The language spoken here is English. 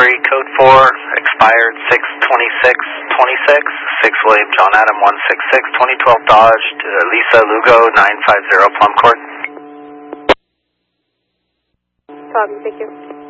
free, code 4, expired 6/26/26, 6 William John Adam 166, 2012 Dodge, Lisa Lugo 950 Plum Court. Copy, thank you.